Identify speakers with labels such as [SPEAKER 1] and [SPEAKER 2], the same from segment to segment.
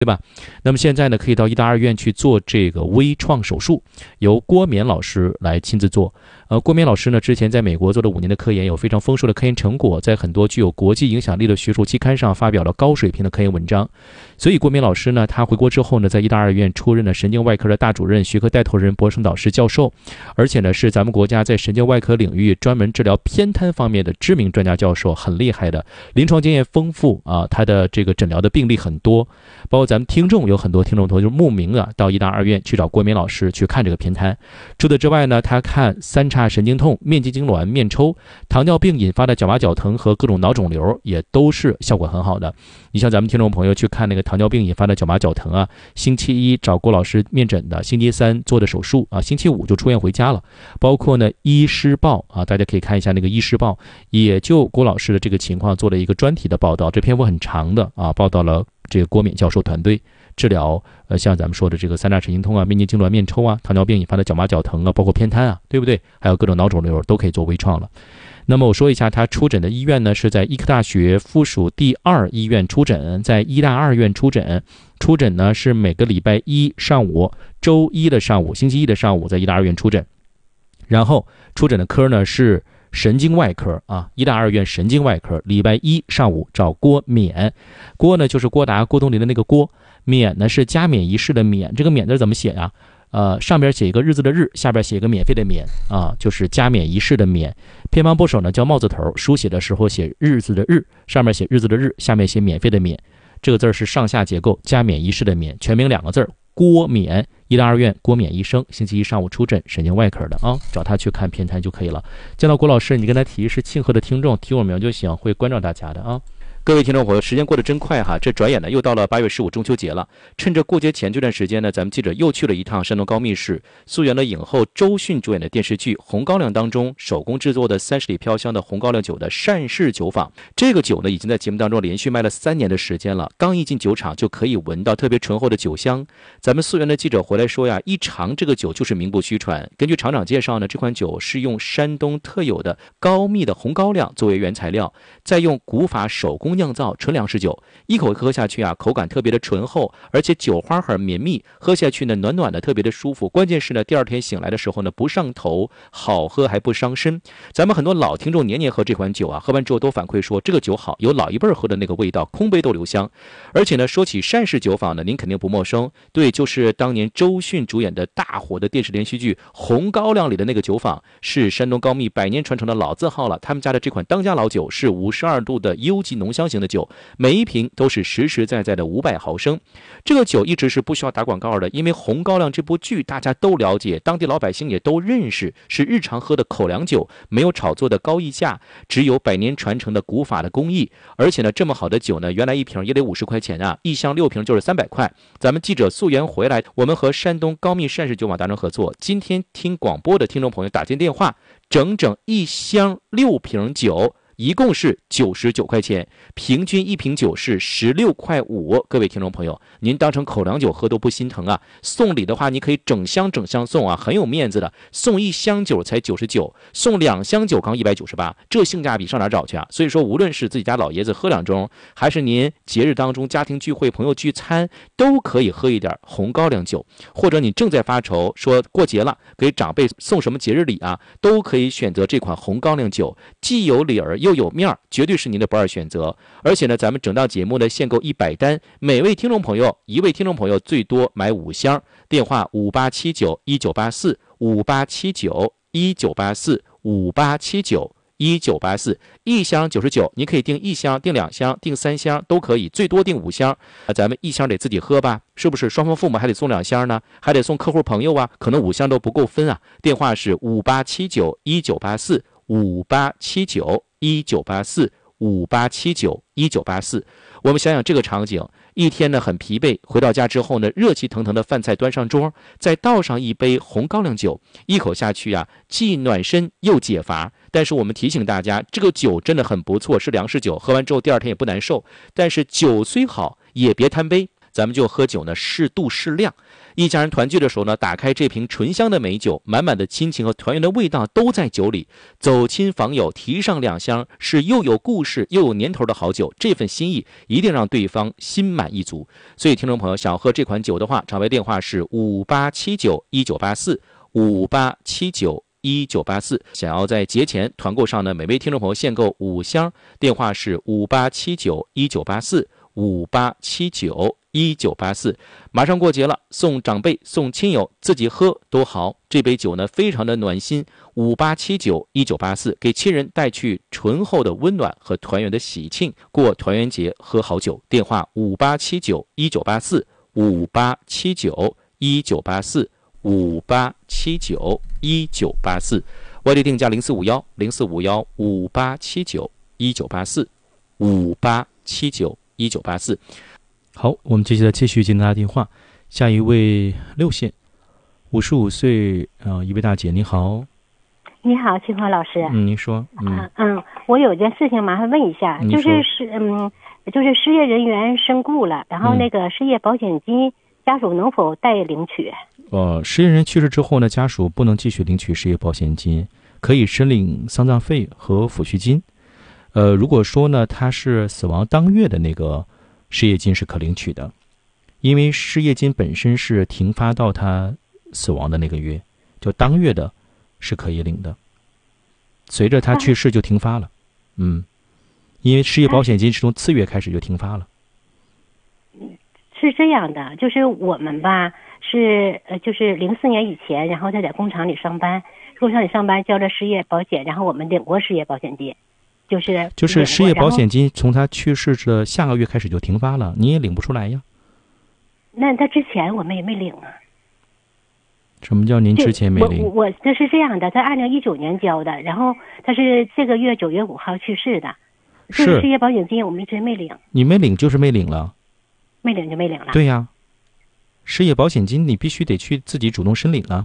[SPEAKER 1] 对吧？那么现在呢，可以到医大二院去做这个微创手术，由郭冕老师来亲自做。郭冕老师呢，之前在美国做了5年的科研，有非常丰硕的科研成果，在很多具有国际影响力的学术期刊上发表了高水平的科研文章。所以郭冕老师呢，他回国之后呢，在医大二院出任了神经外科的大主任、学科带头人、博士导师、教授，而且呢，是咱们国家在神经外科领域专门治疗偏瘫方面的知名专家教授，很厉害的，临床经验丰富啊，他的这个诊疗的病例很多，包括咱们听众有很多听众朋友就是慕名啊，到医大二院去找郭冕老师去看这个偏瘫。除此之外呢，他看三叉神经痛、面筋痉挛、面抽、糖尿病引发的脚麻脚疼和各种脑肿瘤，也都是效果很好的。你像咱们听众朋友去看那个糖尿病引发的脚麻脚疼啊，星期一找郭老师面诊的，星期三做的手术啊，星期五就出院回家了。包括呢医师报啊，大家可以看一下那个医师报，也就郭老师的这个情况做了一个专题的报道，这篇幅很长的啊，报道了这个郭冕教授团队治疗像咱们说的这个三叉神经痛啊、面筋痉挛、面抽啊、糖尿病引发的脚麻脚疼啊，包括偏瘫啊，对不对？还有各种脑肿瘤都可以做微创了。那么我说一下他出诊的医院呢，是在医科大学附属第2医院出诊，在医大二院出诊。出诊呢是每个礼拜一上午、周一的上午、星期一的上午在医大二院出诊。然后出诊的科呢是神经外科啊，医大二院神经外科，礼拜一上午找郭冕。郭呢就是郭达、郭冬临的那个郭，冕呢是加冕仪式的冕。这个冕字怎么写呀？上边写一个日字的日，下边写一个免费的免啊，就是加冕仪式的冕。偏旁部首呢叫帽字头，书写的时候写日字的日，上面写日字的日，下面写免费的免。这个字是上下结构，加冕仪式的冕，全名2个字，郭冕。医大二院郭冕医生，星期一上午出诊，神经外科的啊，找他去看偏瘫就可以了。见到郭老师，你跟他提是庆贺的听众，提我名就行，会关照大家的啊。各位听众朋友，时间过得真快哈，这转眼呢又到了8月15中秋节了。趁着过节前这段时间呢，咱们记者又去了一趟山东高密市，溯源了影后周迅主演的电视剧《红高粱》当中手工制作的30里飘香的红高粱酒的单氏酒坊。这个酒呢，已经在节目当中连续卖了3年的时间了。刚一进酒厂就可以闻到特别醇厚的酒香。咱们溯源的记者回来说呀，一尝这个酒就是名不虚传。根据厂长介绍呢，这款酒是用山东特有的高密的红高粱作为原材料，再用古法手工酿造纯粮食酒，一口喝下去啊，口感特别的醇厚，而且酒花很绵密，喝下去呢暖暖的，特别的舒服。关键是呢，第2天醒来的时候呢不上头，好喝还不伤身。咱们很多老听众年年喝这款酒啊，喝完之后都反馈说这个酒好，有老一辈喝的那个味道，空杯都留香。而且呢，说起单氏酒坊呢，您肯定不陌生，对，就是当年周迅主演的大火的电视连续剧《红高粱》里的那个酒坊，是山东高密100年传承的老字号了。他们家的这款当家老酒是52度的优级浓香型的酒，每一瓶都是实实在在的500毫升。这个酒一直是不需要打广告的，因为《红高粱》这部剧大家都了解，当地老百姓也都认识，是日常喝的口粮酒，没有炒作的高溢价，只有100年传承的古法的工艺。而且呢，这么好的酒呢，原来一瓶也得50块钱啊，一箱6瓶就是300块。咱们记者溯源回来，我们和山东高密单氏酒坊达成合作，今天听广播的听众朋友打进电话，整整一箱6瓶酒，一共是99块钱，平均一瓶酒是16块5。各位听众朋友，您当成口粮酒喝都不心疼啊！送礼的话，你可以整箱送啊，很有面子的。送一箱酒才99，送2箱酒刚198，这性价比上哪找去啊？所以说，无论是自己家老爷子喝2盅，还是您节日当中家庭聚会、朋友聚餐，都可以喝一点红高粱酒。或者你正在发愁，说过节了，给长辈送什么节日礼啊，都可以选择这款红高粱酒，既有理儿又有面儿，绝对是您的不二选择。而且呢，咱们整档节目呢限购100单，每位听众朋友1位听众朋友最多买5箱。电话5879-1984，5879-1984，5879-1984，一箱99，你可以订1箱、订2箱、订3箱都可以，最多订5箱。咱们1箱得自己喝吧，是不是？双方父母还得送2箱呢，还得送客户朋友啊，可能5箱都不够分啊。电话是5879-1984，5879-1984，5879-1984。我们想想这个场景，一天呢很疲惫，回到家之后呢，热气腾腾的饭菜端上桌，再倒上一杯红高粱酒，一口下去啊，既暖身又解乏。但是我们提醒大家，这个酒真的很不错，是粮食酒，喝完之后第2天也不难受。但是酒虽好，也别贪杯。 咱们就喝酒呢，适度适量。一家人团聚的时候呢，打开这瓶醇香的美酒，满满的亲情和团圆的味道都在酒里。走亲访友，提上2箱，是又有故事又有年头的好酒。这份心意一定让对方心满意足。所以，听众朋友想要喝这款酒的话，场外电话是5879198458791984。想要在节前团购上呢，每位听众朋友限购5箱，电话是5879198458791984。马上过节了，送长辈送亲友，自己喝都好。这杯酒呢非常的暖心，58791984，给亲人带去醇厚的温暖和团圆的喜庆，过团圆节喝好酒。电话587919845879198458791984，外地定价045104515879198458791984。好，我们接下来继续接大家电话。下一位6线，55岁一位大姐，你好。
[SPEAKER 2] 你好，清华老师。
[SPEAKER 1] 您说。
[SPEAKER 2] 我有件事情麻烦问一下，就是失业人员身故了，然后那个失业保险金家属能否代领取？
[SPEAKER 1] 失业人去世之后呢，家属不能继续领取失业保险金，可以申领丧葬费和抚恤金。如果说呢他是死亡当月的那个失业金是可领取的，因为失业金本身是停发到他死亡的那个月，就当月的是可以领的，随着他去世就停发了。因为失业保险金是从次月开始就停发了。
[SPEAKER 2] 是这样的，就是我们吧就是04年以前，然后他在工厂里上班，交了失业保险，然后我们领过失业保险金，就是
[SPEAKER 1] 失业保险金从他去世的下个月开始就停发了，你也领不出来呀。
[SPEAKER 2] 那他之前我们也没领啊。
[SPEAKER 1] 什么叫您之前没领？
[SPEAKER 2] 我这是这样的，他2019年交的，然后他是这个月9月5号去世的，是失业保险金我们一直没领。
[SPEAKER 1] 你没领就是没领了，
[SPEAKER 2] 没领就没领了。
[SPEAKER 1] 对呀，失业保险金你必须得去自己主动申领啊。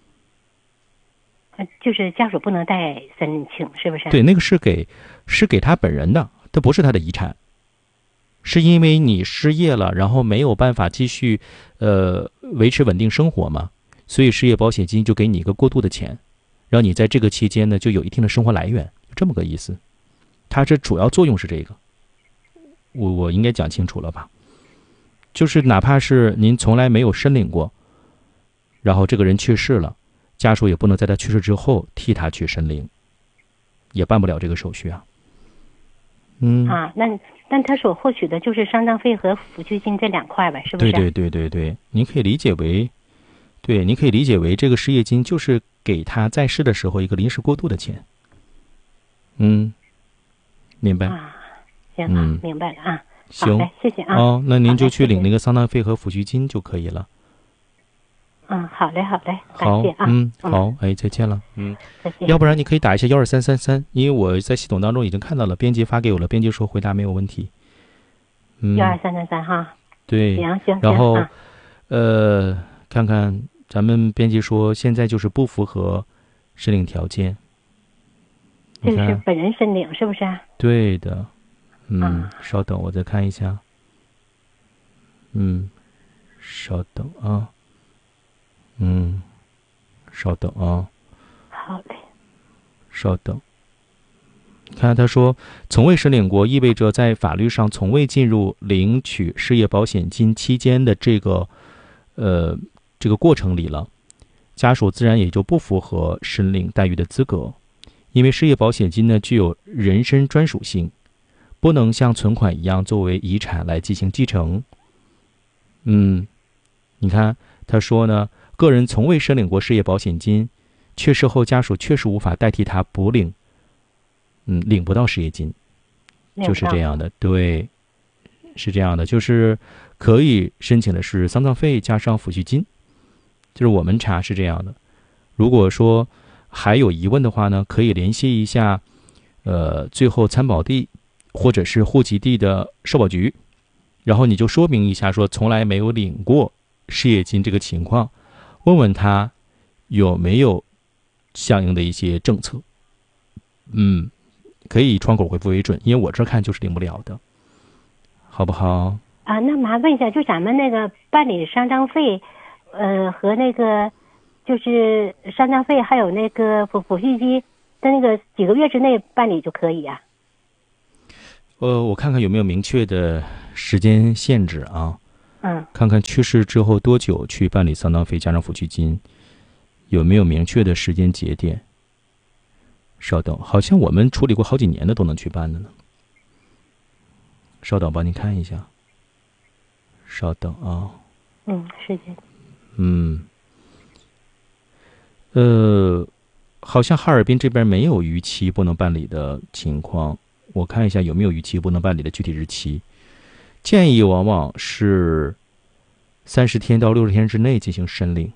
[SPEAKER 2] 就是家属不能代申请，是不是？
[SPEAKER 1] 对，那个是给他本人的，这不是他的遗产。是因为你失业了，然后没有办法继续维持稳定生活嘛，所以失业保险金就给你一个过渡的钱，让你在这个期间呢就有一定的生活来源，就这么个意思。它这主要作用是这个，我应该讲清楚了吧？就是哪怕是您从来没有申领过，然后这个人去世了，家属也不能在他去世之后替他去申领，也办不了这个手续啊。
[SPEAKER 2] 那他所获取的就是丧葬费和抚恤金这2块呗，是不是？
[SPEAKER 1] 对，您可以理解为这个失业金就是给他在世的时候一个临时过渡的钱。明白？
[SPEAKER 2] 行，明白了啊。
[SPEAKER 1] 行，
[SPEAKER 2] 好，谢谢啊。
[SPEAKER 1] 那您就去领那个丧葬费和抚恤金就可以了。
[SPEAKER 2] 好嘞，感谢啊。
[SPEAKER 1] 好，再见了。
[SPEAKER 2] 再见。
[SPEAKER 1] 要不然你可以打一下12333，因为我在系统当中已经看到了，编辑发给我了，编辑说回答没有问题。
[SPEAKER 2] 12333哈。
[SPEAKER 1] 对。
[SPEAKER 2] 行。
[SPEAKER 1] 然后看看咱们编辑说现在就是不符合申领条件。
[SPEAKER 2] 这个是本人申领是不是？
[SPEAKER 1] 对的。稍等，我再看一下。稍等啊。稍等啊。
[SPEAKER 2] 好嘞。
[SPEAKER 1] 稍等。看他说从未申领过，意味着在法律上从未进入领取失业保险金期间的这个过程里了，家属自然也就不符合申领待遇的资格。因为失业保险金呢具有人身专属性，不能像存款一样作为遗产来进行继承。你看他说呢，个人从未申领过失业保险金，去世后家属确实无法代替他补领，领不到失业金，就是这样的。对，是这样的，就是可以申请的是丧葬费加上抚恤金，就是我们查是这样的。如果说还有疑问的话呢，可以联系一下最后参保地或者是户籍地的社保局，然后你就说明一下说从来没有领过失业金这个情况，问问他有没有相应的一些政策。可以以窗口回复为准，因为我这看就是领不了的，好不好？
[SPEAKER 2] 啊，那麻烦问一下，就咱们那个办理丧葬费，和那个就是丧葬费还有那个抚恤金，在那个几个月之内办理就可以啊？
[SPEAKER 1] 我看看有没有明确的时间限制啊。看看去世之后多久去办理丧葬费加上抚恤金，有没有明确的时间节点？稍等，好像我们处理过好几年的都能去办的呢。稍等，帮您看一下。稍等啊。
[SPEAKER 2] 是的。
[SPEAKER 1] 好像哈尔滨这边没有逾期不能办理的情况，我看一下有没有逾期不能办理的具体日期。建议往往是30天到60天之内进行申领。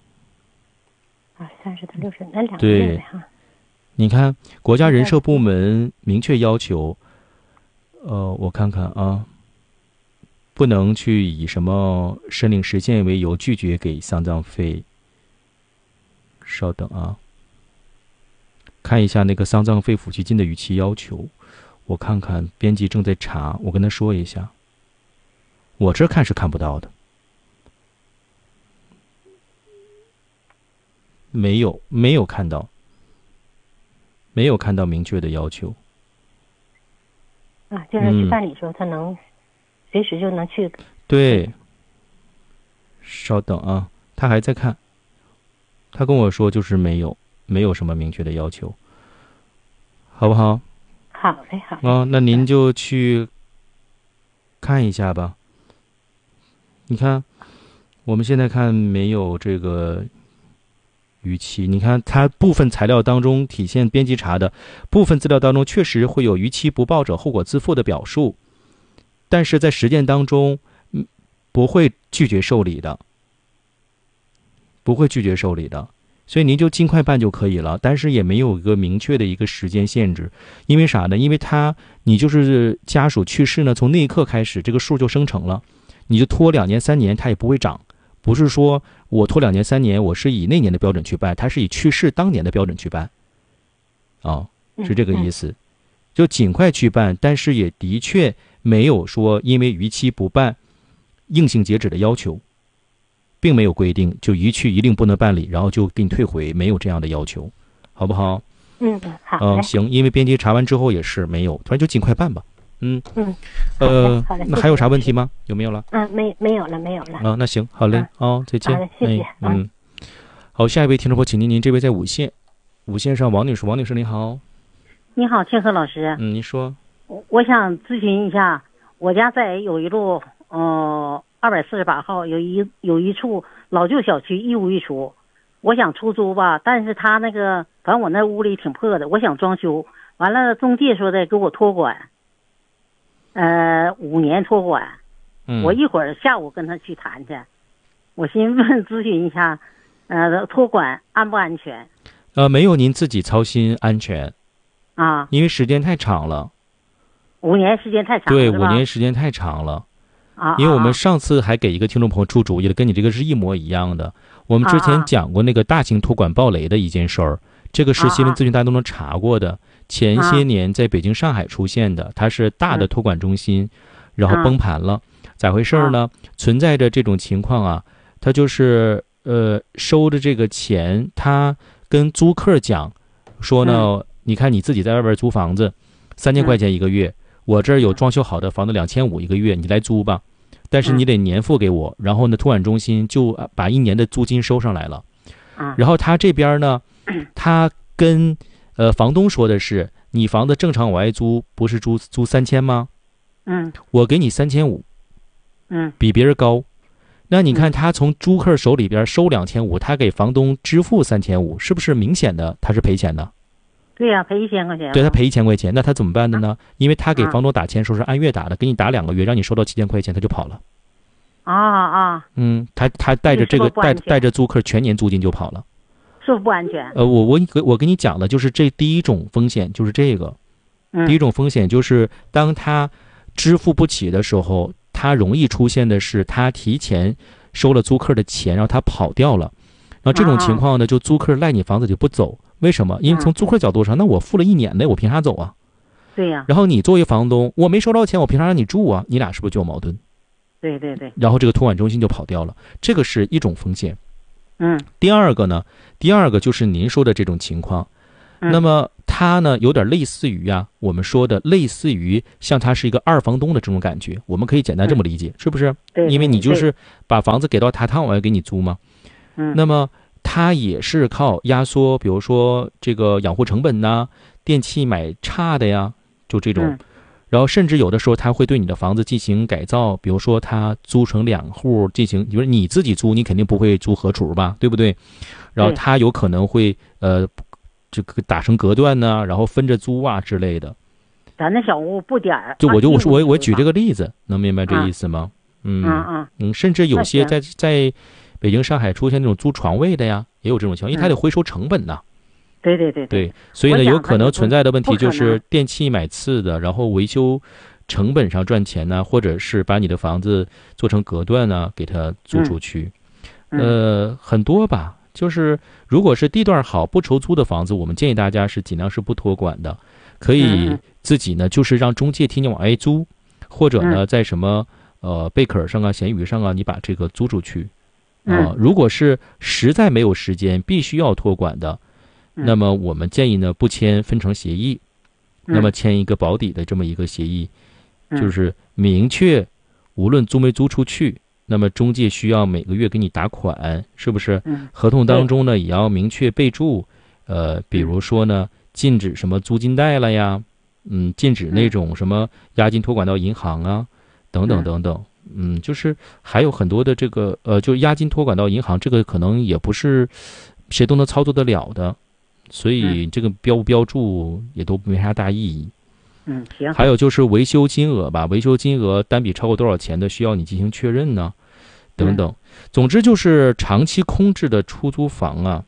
[SPEAKER 2] 30到60，那2个月哈。
[SPEAKER 1] 你看，国家人社部门明确要求，我看看啊，不能去以什么申领时限为由拒绝给丧葬费。稍等啊，看一下那个丧葬费抚恤金的逾期要求，我看看，编辑正在查，我跟他说一下。我这看是看不到的，没有看到明确的要求。
[SPEAKER 2] 就是去办理的时候，他能随时就能去。
[SPEAKER 1] 对，稍等啊，他还在看，他跟我说就是没有什么明确的要求，好不好？
[SPEAKER 2] 好嘞。
[SPEAKER 1] 那您就去看一下吧。你看，我们现在看没有这个逾期。你看，它部分材料当中体现编辑查的部分资料当中，确实会有逾期不报者后果自负的表述，但是在实践当中，不会拒绝受理的，所以您就尽快办就可以了。但是也没有一个明确的一个时间限制，因为啥呢？因为你就是家属去世呢，从那一刻开始，这个数就生成了。你就拖2年3年，它也不会涨。不是说我拖2年3年，我是以那年的标准去办，它是以去世当年的标准去办。是这个意思。就尽快去办，但是也的确没有说因为逾期不办，硬性截止的要求，并没有规定就一去一令不能办理，然后就给你退回，没有这样的要求，好不好？
[SPEAKER 2] 好。
[SPEAKER 1] 行，因为编辑查完之后也是没有，反正就尽快办吧。
[SPEAKER 2] 好嘞。
[SPEAKER 1] 那还有啥问题吗？有没有了？
[SPEAKER 2] 没有了。
[SPEAKER 1] 那行，好嘞。再见。
[SPEAKER 2] 好的，谢谢。
[SPEAKER 1] 好，下一位听众朋友，请您这位在五线上，王女士您好。
[SPEAKER 3] 你好，庆和老师。
[SPEAKER 1] 您说。
[SPEAKER 3] 我想咨询一下，我家在友谊路248号有一处老旧小区一屋一厨，我想出租吧，但是他那个反正我那屋里挺破的，我想装修，完了中介说的给我托管，5年托管。我一会儿下午跟他去谈去，我寻思咨询一下，托管安不安全？
[SPEAKER 1] 没有您自己操心安全
[SPEAKER 3] 啊，
[SPEAKER 1] 因为时间太长了。
[SPEAKER 3] 5年时间太长了。
[SPEAKER 1] 对，5年时间太长了。因为我们上次还给一个听众朋友出主意了，跟你这个是一模一样的。我们之前讲过那个大型托管暴雷的一件事儿，这个是新闻资讯大家都能查过的。前些年在北京、上海出现的，它是大的托管中心，然后崩盘了。咋回事呢？存在着这种情况啊，他就是收的这个钱，他跟租客讲说呢，你看你自己在外边租房子，3000块钱一个月，我这儿有装修好的房子2500一个月，你来租吧。但是你得年付给我，然后呢，托管中心就把1年的租金收上来了。然后他这边呢，他跟房东说的是，你房子正常往外租不是租3000吗？我给你3500，比别人高。那你看他从租客手里边收2500，他给房东支付3500，是不是明显的他是赔钱的？
[SPEAKER 3] 对呀，赔1000块钱。
[SPEAKER 1] 对，他赔1000块钱，那他怎么办的呢？因为他给房东打钱时候是按月打的，给你打2个月，让你收到7000块钱，他就跑了。他带着这个带着租客全年租金就跑了，
[SPEAKER 3] 是不是不安全？
[SPEAKER 1] 我跟你讲的就是这第一种风险，就是这个。第一种风险就是当他支付不起的时候，他容易出现的是他提前收了租客的钱，然后他跑掉了。然后这种情况呢，就租客赖你房子就不走。为什么？因为从租客角度上，那我付了1年的，我凭啥走啊？
[SPEAKER 3] 对呀。
[SPEAKER 1] 然后你作为房东，我没收到钱，我凭啥让你住啊？你俩是不是就有矛盾？
[SPEAKER 3] 对对对。
[SPEAKER 1] 然后这个托管中心就跑掉了，这个是一种风险。第二个呢，就是您说的这种情况，那么它呢有点类似于我们说的类似于像它是一个二房东的这种感觉，我们可以简单这么理解，是不是？
[SPEAKER 3] 对，
[SPEAKER 1] 因为你就是把房子给到他往外给你租嘛。那么他也是靠压缩，比如说这个养护成本呐，电器买差的呀，就这种。然后甚至有的时候他会对你的房子进行改造，比如说他租成2户进行，比如你自己租，你肯定不会租合厨吧，对不对？然后他有可能会这个打成隔断呢，然后分着租之类的。
[SPEAKER 3] 咱那小屋不点儿，
[SPEAKER 1] 我举这个例子，能明白这意思吗？甚至有些在北京、上海出现那种租床位的呀，也有这种情况，因为他得回收成本呐。对，所以呢，有可能存在的问题就是电器买次的，然后维修成本上赚钱呢，或者是把你的房子做成隔断呢，给它租出去。很多吧，就是如果是地段好、不愁租的房子，我们建议大家是尽量是不托管的，可以自己呢就是让中介替你往外租，或者呢在什么贝壳上啊、闲鱼上啊，你把这个租出去。如果是实在没有时间，必须要托管的。那么我们建议呢不签分成协议，那么签一个保底的这么一个协议，就是明确无论租没租出去，那么中介需要每个月给你打款，是不是？合同当中呢也要明确备注，比如说呢禁止什么租金贷了呀，禁止那种什么押金托管到银行啊，等等等等。就是还有很多的这个就押金托管到银行，这个可能也不是谁都能操作得了的。所以这个标不标注也都没啥大意义。
[SPEAKER 3] 行。
[SPEAKER 1] 还有就是维修金额吧，维修金额单笔超过多少钱的，需要你进行确认呢，等等。总之就是长期空置的出租房啊，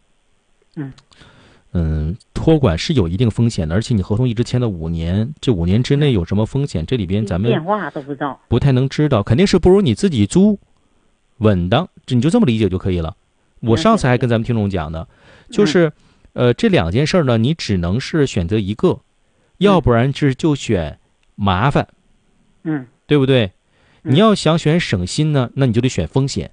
[SPEAKER 1] 托管是有一定风险的，而且你合同一直签了5年，这5年之内有什么风险，这里边咱们
[SPEAKER 3] 电话都不知道，
[SPEAKER 1] 不太能知道，肯定是不如你自己租稳当，你就这么理解就可以了。我上次还跟咱们听众讲的，就是这2件事呢，你只能是选择一个，要不然就选麻烦，对不对？你要想选省心呢，那你就得选风险。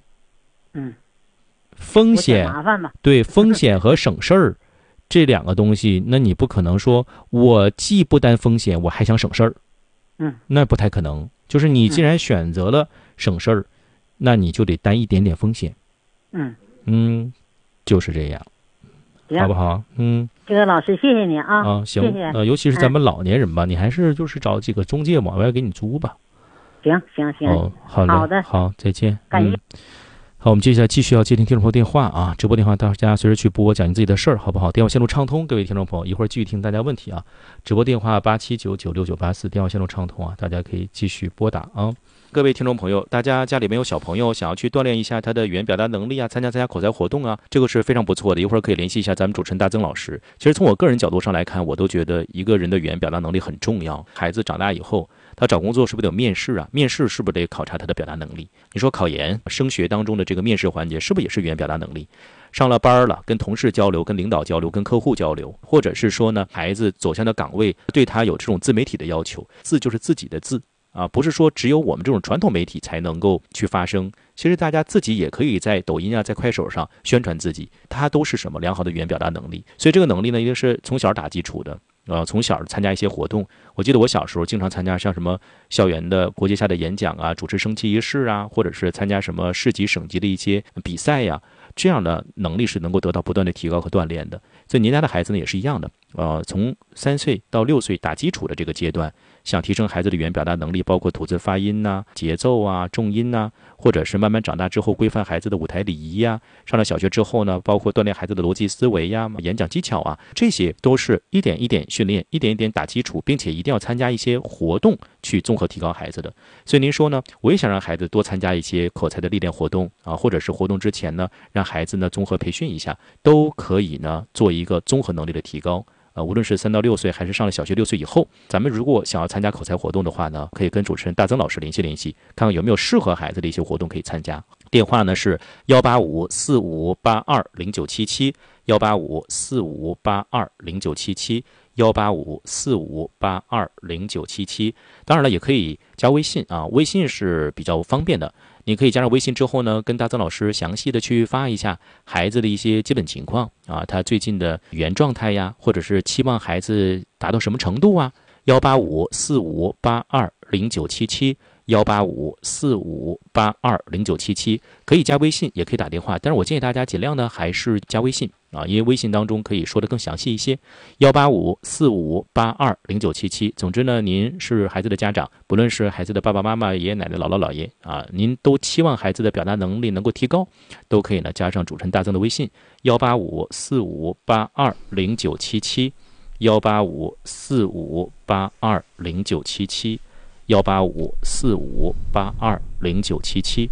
[SPEAKER 1] 风险
[SPEAKER 3] 麻烦嘛，
[SPEAKER 1] 对，风险和省事儿这2个东西，那你不可能说我既不担风险，我还想省事儿，那不太可能。就是你既然选择了省事儿，那你就得担一点点风险。就是这样。好不好？
[SPEAKER 3] 这个老师谢谢你啊。
[SPEAKER 1] 行，
[SPEAKER 3] 谢谢。
[SPEAKER 1] 尤其是咱们老年人吧，你还是就是找几个中介往外给你租吧。
[SPEAKER 3] 行。好的，
[SPEAKER 1] 好，再见。
[SPEAKER 3] 感谢。
[SPEAKER 1] 好，我们接下来继续要接听听众朋友电话啊，直播电话大家随时去拨讲你自己的事儿，好不好？电话线路畅通，各位听众朋友，一会儿继续听大家问题啊。直播电话87996984，电话线路畅通啊，大家可以继续拨打啊。各位听众朋友，大家家里面有小朋友想要去锻炼一下他的语言表达能力啊，参加口才活动啊，这个是非常不错的。一会儿可以联系一下咱们主持人大曾老师。其实从我个人角度上来看，我都觉得一个人的语言表达能力很重要。孩子长大以后，他找工作是不是得有面试啊？面试是不是得考察他的表达能力？你说考研、升学当中的这个面试环节，是不是也是语言表达能力？上了班了，跟同事交流、跟领导交流、跟客户交流，或者是说呢，孩子走向的岗位对他有这种自媒体的要求，字就是自己的字。不是说只有我们这种传统媒体才能够去发声，其实大家自己也可以在抖音啊，在快手上宣传自己，它都是什么良好的语言表达能力。所以这个能力呢，一定是从小打基础的。从小参加一些活动，我记得我小时候经常参加像什么校园的国际下的演讲啊，主持升旗仪式啊，或者是参加什么市级省级的一些比赛呀，这样的能力是能够得到不断的提高和锻炼的。所以您家的孩子呢也是一样的，从3岁到6岁打基础的这个阶段，想提升孩子的语言表达能力，包括吐字发音呐、节奏啊、重音呐，或者是慢慢长大之后规范孩子的舞台礼仪呀，上了小学之后呢，包括锻炼孩子的逻辑思维呀、演讲技巧啊，这些都是一点一点训练，一点一点打基础，并且一定要参加一些活动去综合提高孩子的。所以您说呢，我也想让孩子多参加一些口才的历练活动啊，或者是活动之前呢，让孩子呢综合培训一下，都可以呢做一个综合能力的提高。无论是3到6岁还是上了小学6岁以后，咱们如果想要参加口才活动的话呢，可以跟主持人大曾老师联系，看看有没有适合孩子的一些活动可以参加。电话呢是18545820977，18545820977， 18545820977。当然了，也可以加微信啊，微信是比较方便的。你可以加上微信之后呢，跟大曾老师详细的去发一下孩子的一些基本情况啊，他最近的语言状态呀，或者是期望孩子达到什么程度啊。18545820977，18545820977，可以加微信，也可以打电话，但是我建议大家尽量呢还是加微信啊，因为微信当中可以说的更详细一些。18545820977。总之呢，您是孩子的家长，不论是孩子的爸爸妈妈、爷爷奶奶、姥姥姥爷啊，您都期望孩子的表达能力能够提高，都可以呢加上主持人大曾的微信18545820977。18545820977，18545820977，18545820977，18545820977。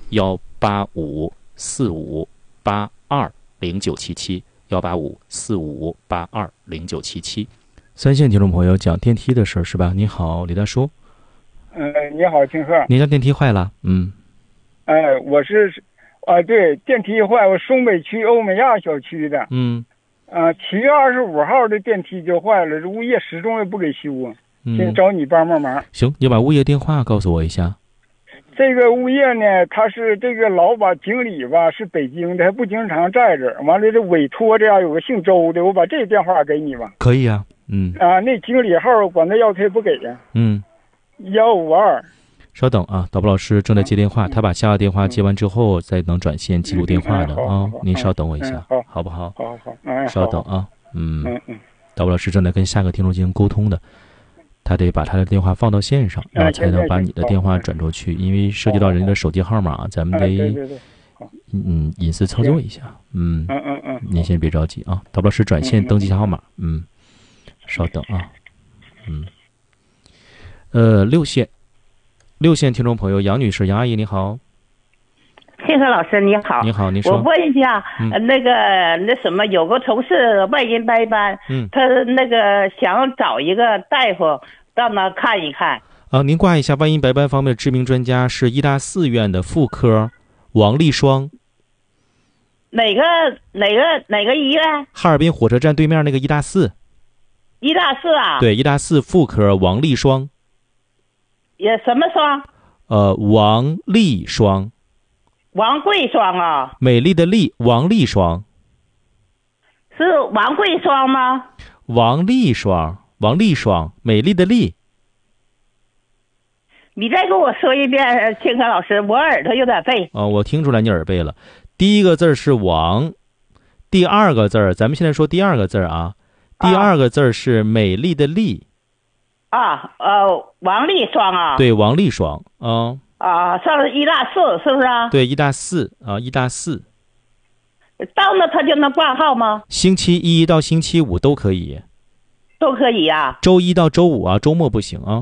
[SPEAKER 1] 三线听众朋友讲电梯的事儿是吧？你好，李大叔。
[SPEAKER 4] 你好，庆贺。
[SPEAKER 1] 您家电梯坏了？
[SPEAKER 4] 我是对，电梯坏，我松北区欧美亚小区的。7月25号的电梯就坏了，这物业始终也不给修，先找你帮忙。
[SPEAKER 1] 行，你把物业电话告诉我一下。
[SPEAKER 4] 这个物业呢，他是这个老板经理吧，是北京的，还不经常在这儿。完了，这委托这样有个姓周的，我把这电话给你吧。
[SPEAKER 1] 可以啊，
[SPEAKER 4] 那经理号管他要，他也不给呀。152。
[SPEAKER 1] 稍等啊，导播老师正在接电话，他把下个电话接完之后再能转线记录电话的啊。您稍等我一下，好不好？
[SPEAKER 4] 好，
[SPEAKER 1] 稍等啊，导播老师正在跟下个听众进行沟通的，他得把他的电话放到线上，然后才能把你的电话转出去，因为涉及到人家的手机号码，咱们得隐私操作一下。您先别着急啊，导播老师转线登记一下号码。稍等啊，六线听众朋友，杨女士、杨阿姨，你好。
[SPEAKER 5] 庆贺老师你好。
[SPEAKER 1] 你好，你说。
[SPEAKER 5] 我问一下，那什么，有个同事外阴白斑，他那个想找一个大夫到那看一看。
[SPEAKER 1] 您挂一下外阴白斑方面的知名专家是医大4院的妇科王丽双。
[SPEAKER 5] 哪个医院？
[SPEAKER 1] 哈尔滨火车站对面那个医大4。
[SPEAKER 5] 医大4啊？
[SPEAKER 1] 对，医大4妇科王丽双。
[SPEAKER 5] 也什么双？
[SPEAKER 1] 王丽双。
[SPEAKER 5] 王贵双啊？
[SPEAKER 1] 美丽的丽，王丽双。
[SPEAKER 5] 是王贵双吗？
[SPEAKER 1] 王丽双，王丽双，美丽的丽。
[SPEAKER 5] 你再给我说一遍，庆贺老师，我耳朵有点背。
[SPEAKER 1] 我听出来你耳背了。第一个字是王，第二个字咱们现在说第二个字啊，第二个字是美丽的丽。
[SPEAKER 5] 王丽双啊。
[SPEAKER 1] 对，王丽双
[SPEAKER 5] 上医大4是不是啊？
[SPEAKER 1] 对，医大4啊，医大4。
[SPEAKER 5] 到那他就能挂号吗？
[SPEAKER 1] 星期一到星期五都可以。
[SPEAKER 5] 都可以啊。
[SPEAKER 1] 周一到周五啊，周末不行啊。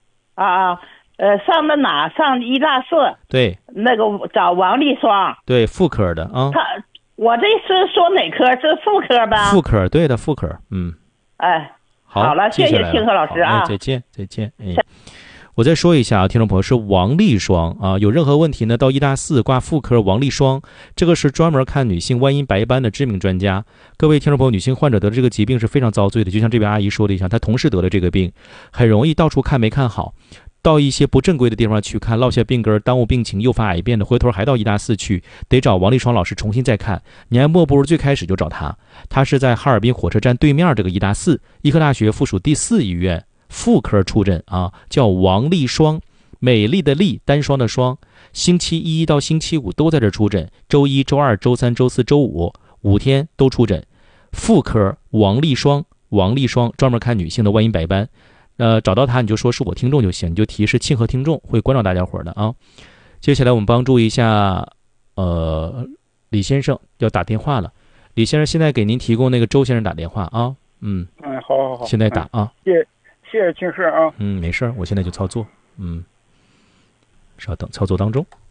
[SPEAKER 5] 上的哪？上医大4。对。那个找王丽双。
[SPEAKER 1] 对，妇科的啊。
[SPEAKER 5] 我这是说哪科？是妇科吧？
[SPEAKER 1] 妇科，对的，妇科。好
[SPEAKER 5] 了，谢谢庆贺老师啊！
[SPEAKER 1] 再见。我再说一下啊，听众朋友，是王丽双啊，有任何问题呢，到医大4挂妇科王丽双，这个是专门看女性外阴白斑的知名专家。各位听众朋友，女性患者得的这个疾病是非常遭罪的，就像这位阿姨说的一样，她同时得了这个病，很容易到处看没看好，到一些不正规的地方去看，落下病根，耽误病情，诱发癌变的，回头还到医大4去，得找王丽双老师重新再看。你还莫不如最开始就找他，他是在哈尔滨火车站对面这个医大4，医科大学附属第4医院妇科出诊啊，叫王丽双，美丽的丽，单双的双。星期一到星期五都在这出诊，周一、周二、周三、周四、周五5天都出诊。妇科王丽双，专门看女性的外阴白斑。找到他你就说是我听众就行，你就提示庆贺听众，会关照大家伙的啊。接下来我们帮助一下李先生要打电话了。李先生现在给您提供那个周先生打电话啊。
[SPEAKER 4] 好，
[SPEAKER 1] 现在打啊。
[SPEAKER 4] 谢谢庆贺啊。
[SPEAKER 1] 没事，我现在就操作。稍等，操作当中。